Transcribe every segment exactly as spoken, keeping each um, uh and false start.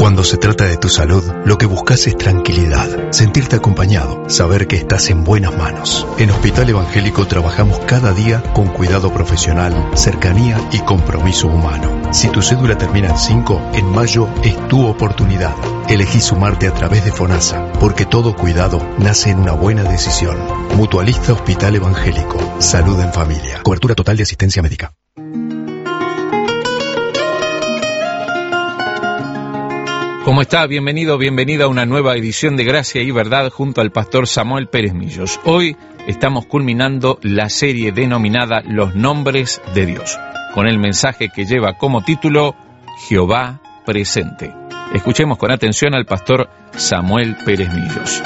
Cuando se trata de tu salud, lo que buscas es tranquilidad, sentirte acompañado, saber que estás en buenas manos. En Hospital Evangélico trabajamos cada día con cuidado profesional, cercanía y compromiso humano. Si tu cédula termina en cinco, en mayo es tu oportunidad. Elegí sumarte a través de FONASA, porque todo cuidado nace en una buena decisión. Mutualista Hospital Evangélico. Salud en familia. Cobertura total de asistencia médica. ¿Cómo está? Bienvenido, bienvenida a una nueva edición de Gracia y Verdad junto al pastor Samuel Pérez Millos. Hoy estamos culminando la serie denominada Los Nombres de Dios, con el mensaje que lleva como título Jehová presente. Escuchemos con atención al pastor Samuel Pérez Millos.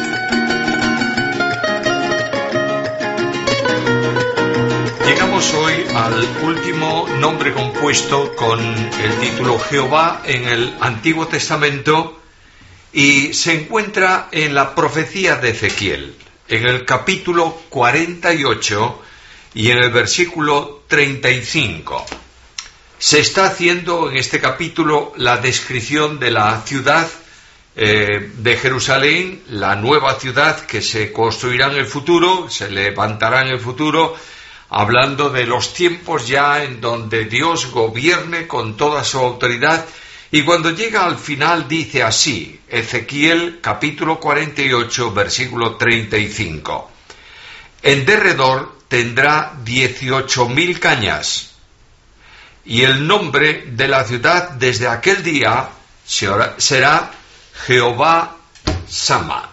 Llegamos hoy al último nombre compuesto con el título Jehová en el Antiguo Testamento y se encuentra en la profecía de Ezequiel, en el capítulo cuarenta y ocho y en el versículo treinta y cinco. Se está haciendo en este capítulo la descripción de la ciudad eh, de Jerusalén, la nueva ciudad que se construirá en el futuro, se levantará en el futuro, hablando de los tiempos ya en donde Dios gobierne con toda su autoridad. Y cuando llega al final dice así, Ezequiel capítulo cuarenta y ocho, versículo treinta y cinco. En derredor tendrá dieciocho mil cañas, y el nombre de la ciudad desde aquel día será Jehová Sama.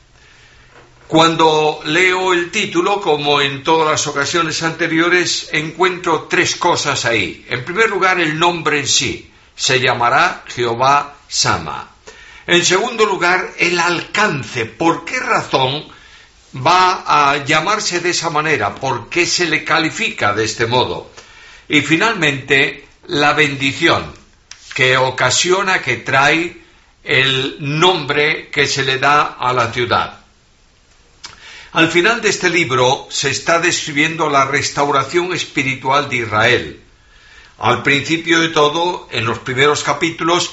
Cuando leo el título, como en todas las ocasiones anteriores, encuentro tres cosas ahí. En primer lugar, el nombre en sí. Se llamará Jehová Sama. En segundo lugar, el alcance. ¿Por qué razón va a llamarse de esa manera? ¿Por qué se le califica de este modo? Y finalmente, la bendición que ocasiona, que trae el nombre que se le da a la ciudad. Al final de este libro se está describiendo la restauración espiritual de Israel. Al principio de todo, en los primeros capítulos,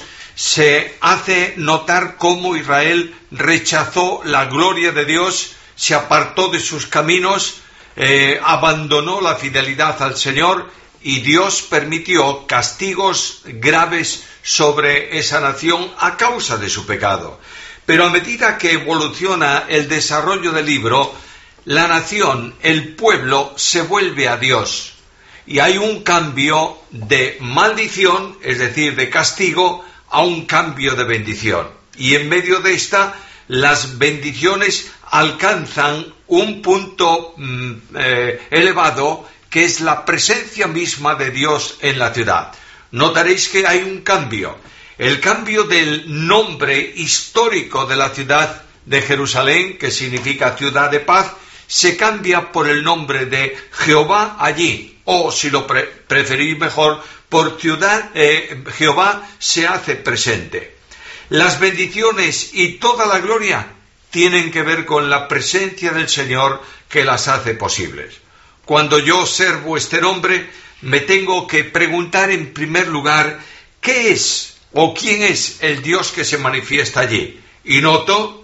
se hace notar cómo Israel rechazó la gloria de Dios, se apartó de sus caminos, eh, abandonó la fidelidad al Señor y Dios permitió castigos graves sobre esa nación a causa de su pecado. Pero a medida que evoluciona el desarrollo del libro, la nación, el pueblo, se vuelve a Dios. Y hay un cambio de maldición, es decir, de castigo, a un cambio de bendición. Y en medio de esta, las bendiciones alcanzan un punto mm, eh, elevado, que es la presencia misma de Dios en la ciudad. Notaréis que hay un cambio. El cambio del nombre histórico de la ciudad de Jerusalén, que significa ciudad de paz, se cambia por el nombre de Jehová allí, o si lo pre- preferís mejor, por ciudad eh, Jehová se hace presente. Las bendiciones y toda la gloria tienen que ver con la presencia del Señor que las hace posibles. Cuando yo observo este nombre, me tengo que preguntar en primer lugar, ¿qué es o quién es el Dios que se manifiesta allí? Y noto,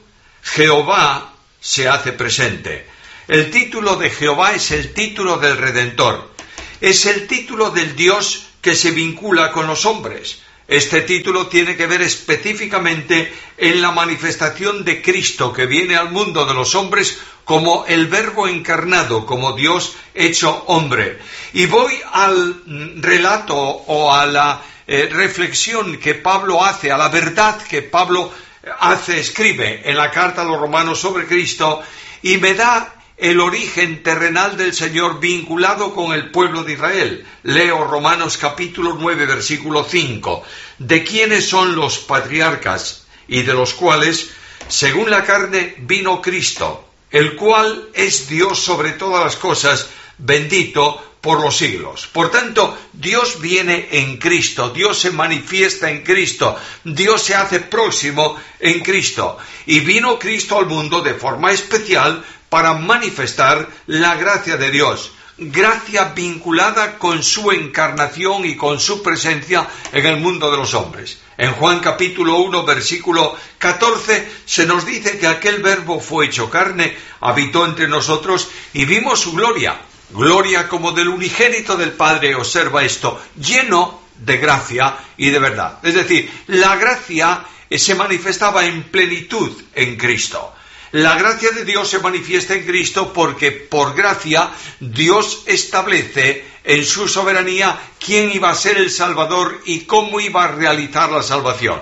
Jehová se hace presente. El título de Jehová es el título del Redentor. Es el título del Dios que se vincula con los hombres. Este título tiene que ver específicamente en la manifestación de Cristo que viene al mundo de los hombres como el Verbo encarnado, como Dios hecho hombre. Y voy al relato o a la eh, reflexión que Pablo hace, a la verdad que Pablo hace, escribe en la carta a los romanos sobre Cristo, y me da el origen terrenal del Señor vinculado con el pueblo de Israel. Leo Romanos capítulo nueve, versículo cinco. ¿De quiénes son los patriarcas? Y de los cuales, según la carne, vino Cristo, el cual es Dios sobre todas las cosas, bendito por los siglos. Por tanto, Dios viene en Cristo, Dios se manifiesta en Cristo, Dios se hace próximo en Cristo. Y vino Cristo al mundo de forma especial para manifestar la gracia de Dios. gracia vinculada con su encarnación y con su presencia en el mundo de los hombres. En Juan capítulo uno, versículo catorce, se nos dice que aquel verbo fue hecho carne, habitó entre nosotros y vimos su gloria, gloria como del unigénito del Padre, observa esto, lleno de gracia y de verdad. Es decir, la gracia se manifestaba en plenitud en Cristo. La gracia de Dios se manifiesta en Cristo porque por gracia Dios establece en su soberanía quién iba a ser el Salvador y cómo iba a realizar la salvación.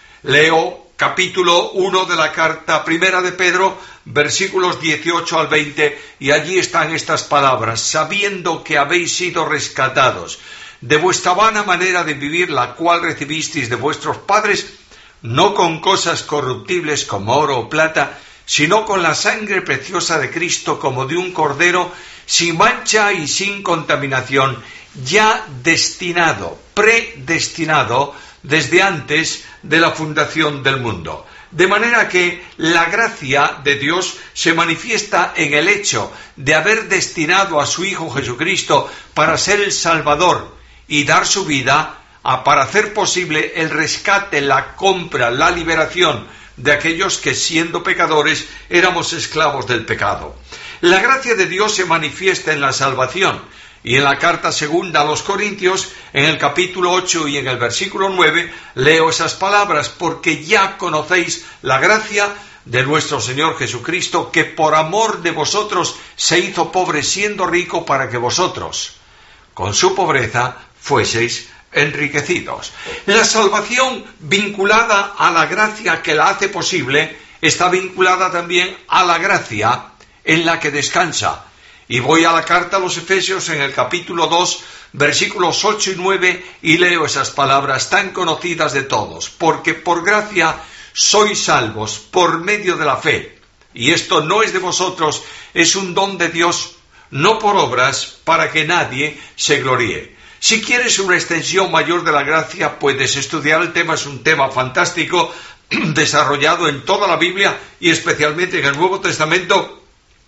Leo capítulo uno de la carta primera de Pedro, versículos dieciocho al veinte, y allí están estas palabras: sabiendo que habéis sido rescatados de vuestra vana manera de vivir, la cual recibisteis de vuestros padres, no con cosas corruptibles como oro o plata, sino con la sangre preciosa de Cristo, como de un cordero, sin mancha y sin contaminación, ya destinado, predestinado, desde antes de la fundación del mundo. De manera que la gracia de Dios se manifiesta en el hecho de haber destinado a su Hijo Jesucristo para ser el Salvador y dar su vida a, para hacer posible el rescate, la compra, la liberación de aquellos que, siendo pecadores, éramos esclavos del pecado. La gracia de Dios se manifiesta en la salvación, y en la carta segunda a los Corintios, en el capítulo ocho y en el versículo nueve, leo esas palabras: porque ya conocéis la gracia de nuestro Señor Jesucristo, que por amor de vosotros se hizo pobre siendo rico, para que vosotros, con su pobreza, fueseis enriquecidos. La salvación, vinculada a la gracia que la hace posible, está vinculada también a la gracia en la que descansa. Y voy a la carta a los Efesios en el capítulo dos, versículos ocho y nueve, y leo esas palabras tan conocidas de todos: porque por gracia sois salvos por medio de la fe, y esto no es de vosotros, es un don de Dios, no por obras, para que nadie se gloríe. Si quieres una extensión mayor de la gracia, puedes estudiar el tema. Es un tema fantástico, desarrollado en toda la Biblia y especialmente en el Nuevo Testamento.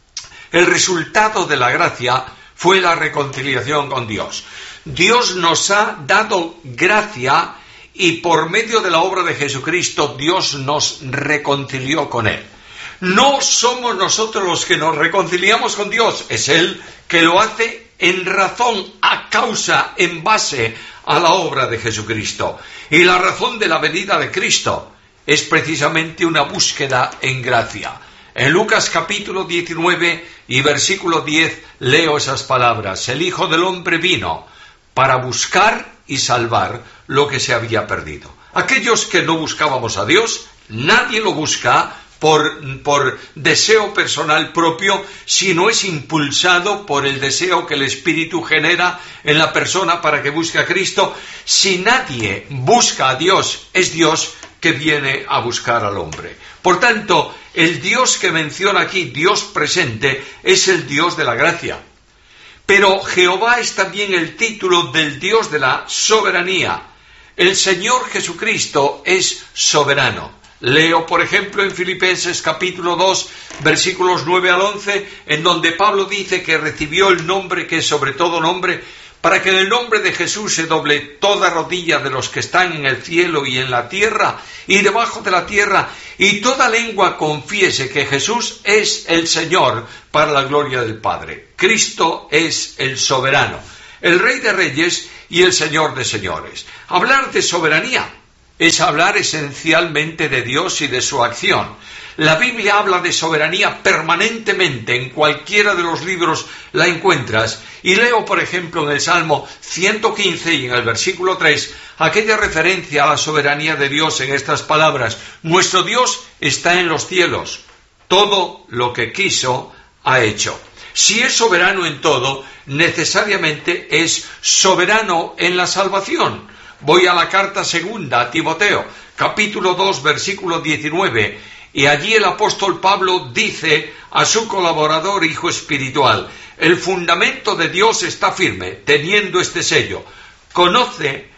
El resultado de la gracia fue la reconciliación con Dios. Dios nos ha dado gracia y por medio de la obra de Jesucristo Dios nos reconcilió con Él. No somos nosotros los que nos reconciliamos con Dios, es Él que lo hace en razón, a causa, en base a la obra de Jesucristo. Y la razón de la venida de Cristo es precisamente una búsqueda en gracia. En Lucas capítulo diecinueve y versículo diez leo esas palabras: el Hijo del Hombre vino para buscar y salvar lo que se había perdido. Aquellos que no buscábamos a Dios, nadie lo busca por, por deseo personal propio, sino es impulsado por el deseo que el Espíritu genera en la persona para que busque a Cristo. Si nadie busca a Dios, es Dios que viene a buscar al hombre. Por tanto, el Dios que menciona aquí, Dios presente, es el Dios de la gracia. Pero Jehová es también el título del Dios de la soberanía. El Señor Jesucristo es soberano. Leo, por ejemplo, en Filipenses capítulo dos, versículos nueve al once, en donde Pablo dice que recibió el nombre que es sobre todo nombre, para que en el nombre de Jesús se doble toda rodilla de los que están en el cielo y en la tierra y debajo de la tierra, y toda lengua confiese que Jesús es el Señor, para la gloria del Padre. Cristo es el soberano, el Rey de Reyes y el Señor de Señores. Hablar de soberanía es hablar esencialmente de Dios y de su acción. La Biblia habla de soberanía permanentemente, en cualquiera de los libros la encuentras, y leo, por ejemplo, en el Salmo ciento quince y en el versículo tres, aquella referencia a la soberanía de Dios en estas palabras: nuestro Dios está en los cielos, todo lo que quiso ha hecho. Si es soberano en todo, necesariamente es soberano en la salvación. Voy a la carta segunda a Timoteo, capítulo dos, versículo diecinueve, y allí el apóstol Pablo dice a su colaborador, hijo espiritual: el fundamento de Dios está firme, teniendo este sello: conoce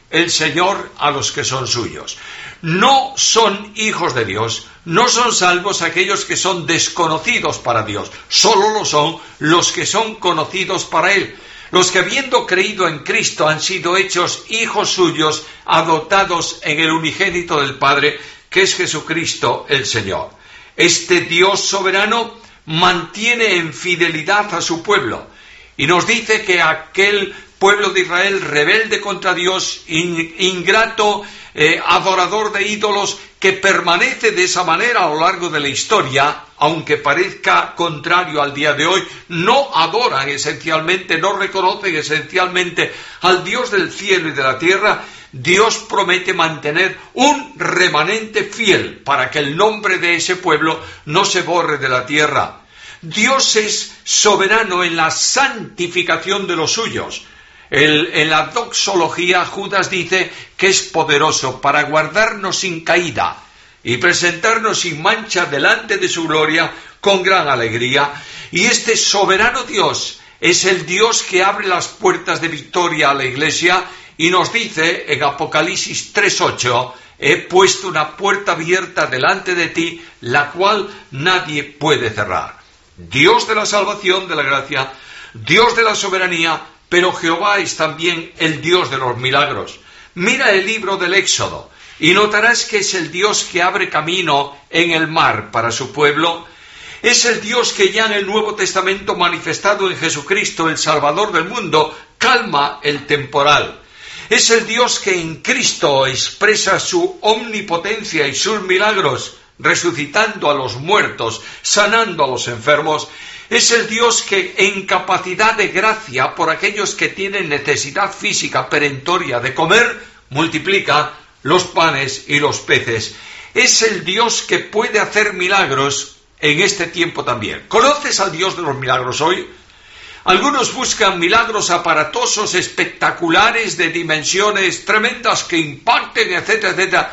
el Señor a los que son suyos. No son hijos de Dios, no son salvos aquellos que son desconocidos para Dios, solo lo son los que son conocidos para Él, los que habiendo creído en Cristo han sido hechos hijos suyos, adoptados en el unigénito del Padre, que es Jesucristo el Señor. Este Dios soberano mantiene en fidelidad a su pueblo y nos dice que aquel pueblo de Israel rebelde contra Dios, in, ingrato, eh, adorador de ídolos, que permanece de esa manera a lo largo de la historia, aunque parezca contrario al día de hoy, no adoran esencialmente, no reconocen esencialmente al Dios del cielo y de la tierra. Dios promete mantener un remanente fiel para que el nombre de ese pueblo no se borre de la tierra. Dios es soberano en la santificación de los suyos. El, en la doxología, Judas dice que es poderoso para guardarnos sin caída y presentarnos sin mancha delante de su gloria con gran alegría. Y este soberano Dios es el Dios que abre las puertas de victoria a la Iglesia y nos dice en Apocalipsis tres ocho, he puesto una puerta abierta delante de ti, la cual nadie puede cerrar. Dios de la salvación, de la gracia, Dios de la soberanía, pero Jehová es también el Dios de los milagros. Mira el libro del Éxodo y notarás que es el Dios que abre camino en el mar para su pueblo. Es el Dios que ya en el Nuevo Testamento, manifestado en Jesucristo, el Salvador del mundo, calma el temporal. Es el Dios que en Cristo expresa su omnipotencia y sus milagros, resucitando a los muertos, sanando a los enfermos. Es el Dios que en capacidad de gracia por aquellos que tienen necesidad física perentoria de comer, multiplica los panes y los peces. Es el Dios que puede hacer milagros en este tiempo también. ¿Conoces al Dios de los milagros hoy? Algunos buscan milagros aparatosos, espectaculares, de dimensiones tremendas que impacten, etcétera, etcétera.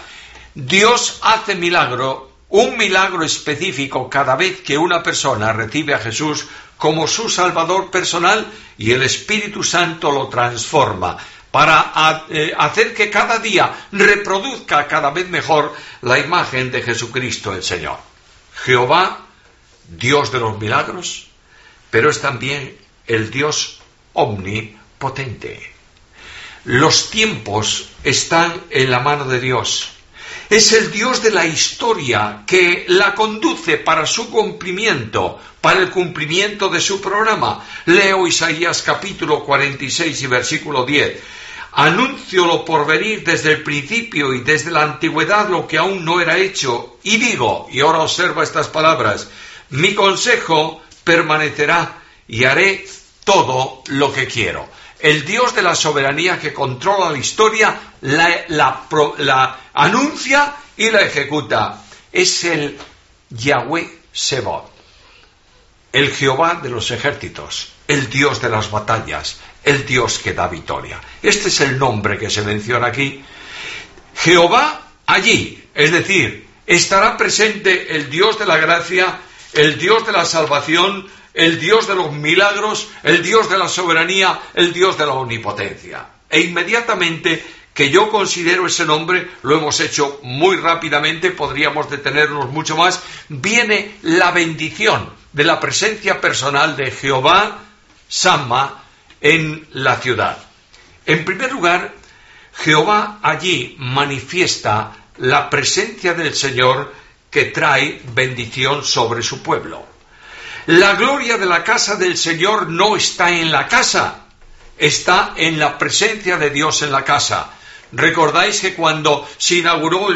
Dios hace milagro, un milagro específico cada vez que una persona recibe a Jesús como su Salvador personal y el Espíritu Santo lo transforma para hacer que cada día reproduzca cada vez mejor la imagen de Jesucristo el Señor. Jehová, Dios de los milagros, pero es también el Dios omnipotente. Los tiempos están en la mano de Dios. Es el Dios de la historia que la conduce para su cumplimiento, para el cumplimiento de su programa. Leo Isaías capítulo cuarenta y seis y versículo diez. Anuncio lo por venir desde el principio y desde la antigüedad lo que aún no era hecho. Y digo, y ahora observa estas palabras, mi consejo permanecerá y haré todo lo que quiero. El Dios de la soberanía que controla la historia, la, la, la anuncia y la ejecuta. Es el Yahweh Sebot, el Jehová de los ejércitos, el Dios de las batallas, el Dios que da victoria. Este es el nombre que se menciona aquí. Jehová allí, es decir, estará presente el Dios de la gracia, el Dios de la salvación, el Dios de los milagros, el Dios de la soberanía, el Dios de la omnipotencia. E inmediatamente que yo considero ese nombre, lo hemos hecho muy rápidamente, podríamos detenernos mucho más, viene la bendición de la presencia personal de Jehová Sama en la ciudad. En primer lugar, Jehová allí manifiesta la presencia del Señor que trae bendición sobre su pueblo. La gloria de la casa del Señor no está en la casa, está en la presencia de Dios en la casa. ¿Recordáis que cuando se inauguró el